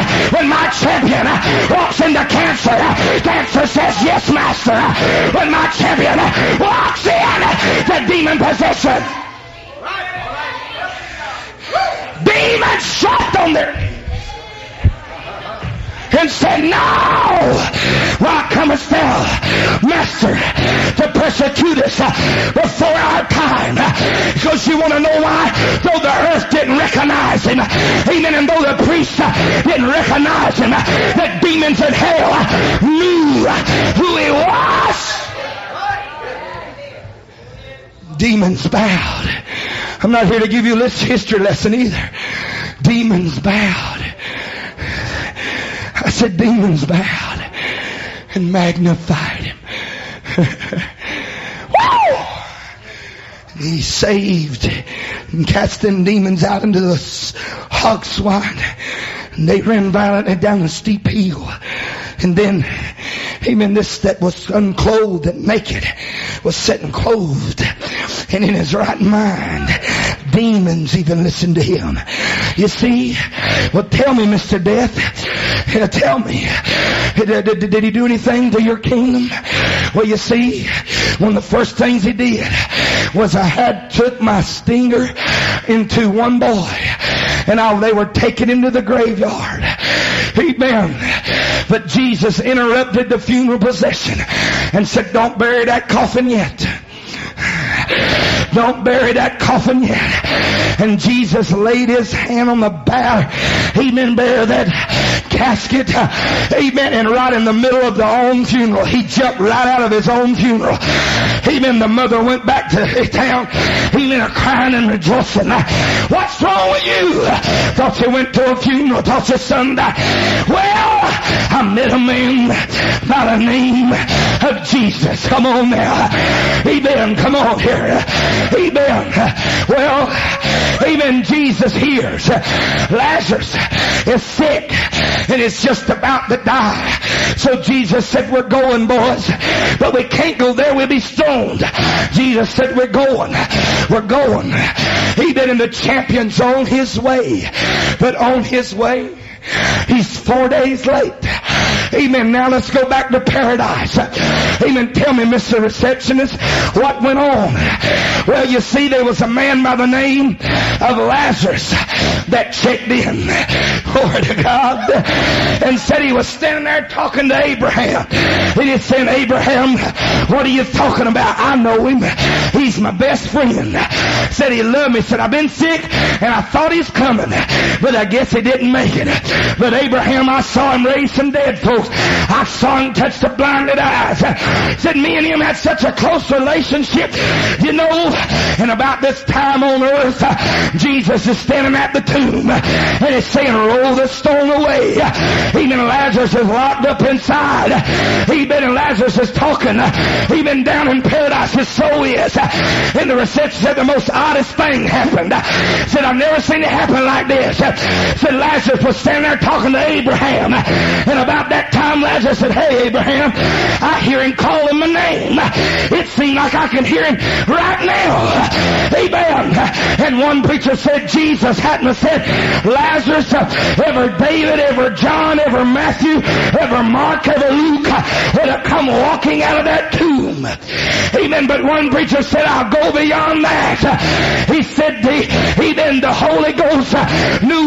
When my champion walks into cancer, cancer says, yes, master. When my champion walks in the demon possession, demons shut on their and said, no, why comest thou, master, to persecute us before our time? Because you want to know why? Though the earth didn't recognize him, amen, and though the priest didn't recognize him, the demons in hell knew who he was. Demons bowed. I'm not here to give you a history lesson either. Demons bowed. I said demons bowed and magnified him. Woo! He saved and casting demons out into the hog swine. And they ran violently down a steep hill. And then, amen, this that was unclothed and naked was sitting clothed and in his right mind. Demons even listened to him. You see? Well, tell me, Mr. Death. Tell me. Did he do anything to your kingdom? Well, you see, one of the first things he did was I took my stinger into one boy, and they were taking him to the graveyard. Amen. But Jesus interrupted the funeral procession and said, don't bury that coffin yet. Don't bury that coffin yet. And Jesus laid his hand on the back. Amen. Bear that casket. Amen. And right in the middle of the own funeral, he jumped right out of his own funeral. Amen. The mother went back to town. Amen. Crying and rejoicing. What's wrong with you? Thought you went to a funeral. Thought your son died. Well, I met a man by the name of Jesus. Come on now. Amen. Come on here. Amen. Well, amen. Jesus hears Lazarus is sick and is just about to die. So Jesus said, we're going, boys, but we can't go there. We'll be stoned. Jesus said, we're going. We're going. Amen. And the champion's on his way. But on his way, he's 4 days late. Amen. Now let's go back to paradise. Amen. Tell me, Mr. Receptionist, what went on? Well, you see, there was a man by the name of Lazarus that checked in. Glory to God. And said he was standing there talking to Abraham. He just said, Abraham, what are you talking about? I know him. He's my best friend. Said he loved me. Said, I've been sick and I thought he's coming, but I guess he didn't make it. But Abraham, I saw him raise some dead folks. I saw him touch the blinded eyes. Said me and him had such a close relationship. You know, and about this time on earth, Jesus is standing at the tomb and he's saying, roll the stone away. Even Lazarus is locked up inside. Even Lazarus is talking. Even down in paradise his soul is. And the reception said the most oddest thing happened. Said, I've never seen it happen like this. Said Lazarus was standing there talking to Abraham. And about that time Lazarus said, hey Abraham, I hear him calling my name. It seemed like I can hear him right now. Amen. And one preacher said Jesus hadn't have said Lazarus, ever David, ever John, ever Matthew, ever Mark, ever Luke would have come walking out of that tomb. Amen. But one preacher said, I'll go beyond that. He said the Holy Ghost knew